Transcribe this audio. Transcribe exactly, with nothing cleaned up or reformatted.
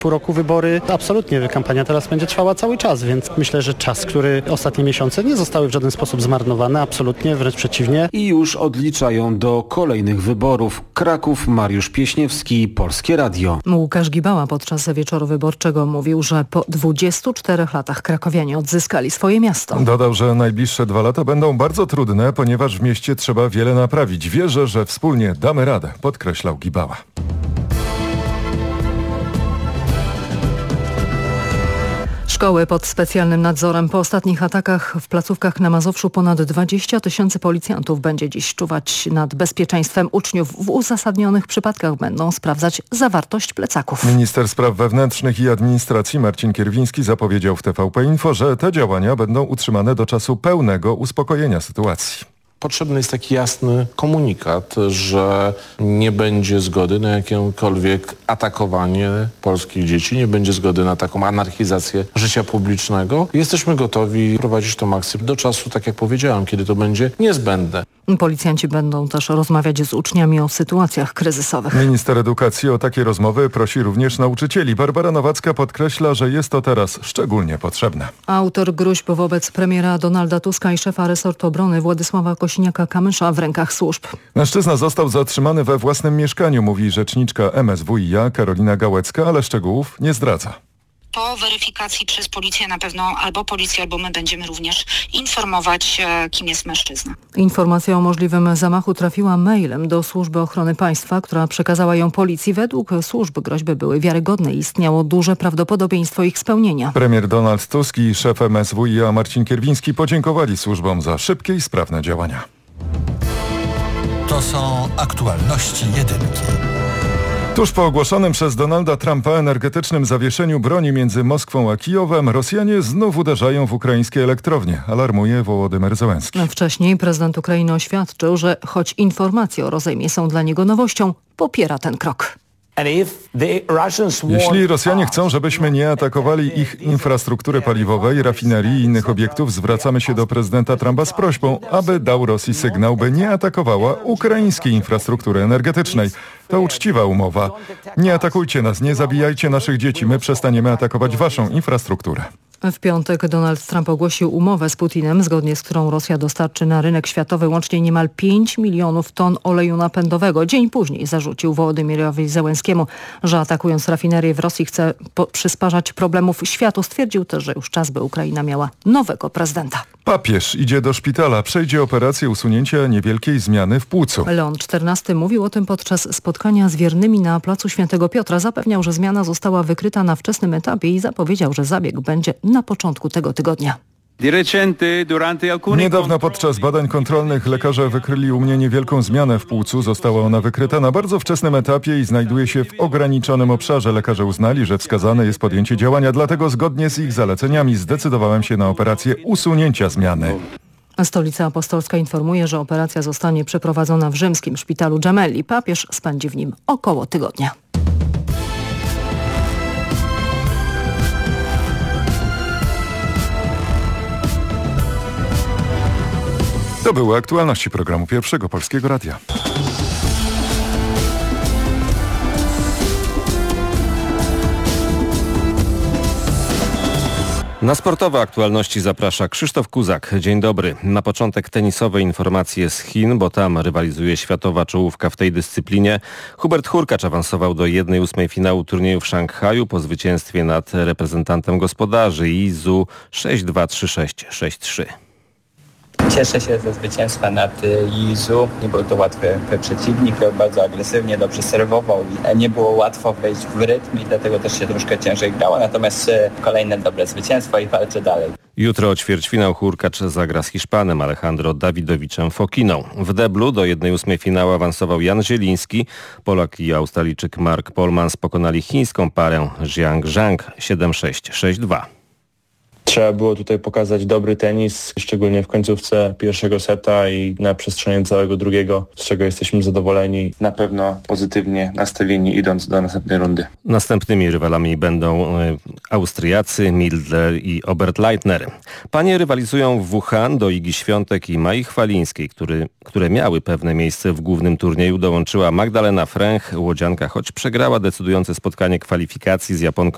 Pół roku wybory, absolutnie kampania teraz będzie trwała cały czas, więc myślę, że czas, który ostatnie miesiące nie zostały w żaden sposób zmarnowane, absolutnie, wręcz przeciwnie. I już odliczają do kolejnych wyborów. Kraków, Mariusz Pieśniewski, Polskie Radio. Łukasz Gibała podczas wieczoru wyborczego mówił, że po dwudziestu czterech latach krakowianie odzyskali swoje miasto. Dodał, że najbliższe dwa lata będą bardzo trudne, ponieważ w mieście trzeba wiele naprawić. Wierzę, że wspólnie damy radę, podkreślał Gibała. Szkoły pod specjalnym nadzorem. Po ostatnich atakach w placówkach na Mazowszu ponad dwadzieścia tysięcy policjantów będzie dziś czuwać nad bezpieczeństwem uczniów. W uzasadnionych przypadkach będą sprawdzać zawartość plecaków. Minister Spraw Wewnętrznych i Administracji Marcin Kierwiński zapowiedział w T V P Info, że te działania będą utrzymane do czasu pełnego uspokojenia sytuacji. Potrzebny jest taki jasny komunikat, że nie będzie zgody na jakiekolwiek atakowanie polskich dzieci, nie będzie zgody na taką anarchizację życia publicznego. Jesteśmy gotowi prowadzić tą akcję do czasu, tak jak powiedziałem, kiedy to będzie niezbędne. Policjanci będą też rozmawiać z uczniami o sytuacjach kryzysowych. Minister edukacji o takie rozmowy prosi również nauczycieli. Barbara Nowacka podkreśla, że jest to teraz szczególnie potrzebne. Autor gruźb wobec premiera Donalda Tuska i szefa resortu obrony Władysława Kosiniaka-Kamysza w rękach służb. Mężczyzna został zatrzymany we własnym mieszkaniu, mówi rzeczniczka M S W i A Karolina Gałecka, ale szczegółów nie zdradza. Po weryfikacji przez policję na pewno albo policja, albo my będziemy również informować, kim jest mężczyzna. Informacja o możliwym zamachu trafiła mailem do Służby Ochrony Państwa, która przekazała ją policji. Według służb groźby były wiarygodne i istniało duże prawdopodobieństwo ich spełnienia. Premier Donald Tusk i szef M S W i A Marcin Kierwiński podziękowali służbom za szybkie i sprawne działania. To są aktualności jedynki. Tuż po ogłoszonym przez Donalda Trumpa energetycznym zawieszeniu broni między Moskwą a Kijowem Rosjanie znów uderzają w ukraińskie elektrownie, alarmuje Wołodymyr Zełenski. Wcześniej prezydent Ukrainy oświadczył, że choć informacje o rozejmie są dla niego nowością, popiera ten krok. Jeśli Rosjanie chcą, żebyśmy nie atakowali ich infrastruktury paliwowej, rafinerii i innych obiektów, zwracamy się do prezydenta Trumpa z prośbą, aby dał Rosji sygnał, by nie atakowała ukraińskiej infrastruktury energetycznej. To uczciwa umowa. Nie atakujcie nas, nie zabijajcie naszych dzieci, my przestaniemy atakować waszą infrastrukturę. W piątek Donald Trump ogłosił umowę z Putinem, zgodnie z którą Rosja dostarczy na rynek światowy łącznie niemal pięć milionów ton oleju napędowego. Dzień później zarzucił Wołodymyrowi Zełenskiemu, że atakując rafinerię w Rosji chce po- przysparzać problemów światu. Stwierdził też, że już czas, by Ukraina miała nowego prezydenta. Papież idzie do szpitala, przejdzie operację usunięcia niewielkiej zmiany w płucu. Leon czternasty mówił o tym podczas spotkania z wiernymi na placu Świętego Piotra. Zapewniał, że zmiana została wykryta na wczesnym etapie i zapowiedział, że zabieg będzie na początku tego tygodnia. Niedawno podczas badań kontrolnych lekarze wykryli u mnie niewielką zmianę w płucu. Została ona wykryta na bardzo wczesnym etapie i znajduje się w ograniczonym obszarze. Lekarze uznali, że wskazane jest podjęcie działania, dlatego zgodnie z ich zaleceniami zdecydowałem się na operację usunięcia zmiany. Stolica Apostolska informuje, że operacja zostanie przeprowadzona w rzymskim szpitalu Gemelli. Papież spędzi w nim około tygodnia. To były aktualności programu Pierwszego Polskiego Radia. Na sportowe aktualności zaprasza Krzysztof Kuzak. Dzień dobry. Na początek tenisowe informacje z Chin, bo tam rywalizuje światowa czołówka w tej dyscyplinie. Hubert Hurkacz awansował do jednej ósmej finału turnieju w Szanghaju po zwycięstwie nad reprezentantem gospodarzy Izu sześć dwa, trzy sześć, sześć trzy. Cieszę się ze zwycięstwa nad Izu. Nie był to łatwy przeciwnik, bardzo agresywnie, dobrze serwował i nie było łatwo wejść w rytm i dlatego też się troszkę ciężej grało. Natomiast kolejne dobre zwycięstwo i walczę dalej. Jutro o ćwierćfinał Hurkacz zagra z Hiszpanem Alejandro Dawidowiczem Fokiną. W deblu do jednej ósmej finału awansował Jan Zieliński. Polak i Australijczyk Mark Polmans pokonali chińską parę Zhang Zhang siedem sześć, sześć dwa. Trzeba było tutaj pokazać dobry tenis, szczególnie w końcówce pierwszego seta i na przestrzeni całego drugiego, z czego jesteśmy zadowoleni. Na pewno pozytywnie nastawieni idąc do następnej rundy. Następnymi rywalami będą y, Austriacy Mildler i Oberleitner. Panie rywalizują w Wuhan. Do Igi Świątek i Mai Chwalińskiej, który, które miały pewne miejsce w głównym turnieju, dołączyła Magdalena Fręch. Łodzianka, choć przegrała decydujące spotkanie kwalifikacji z Japonką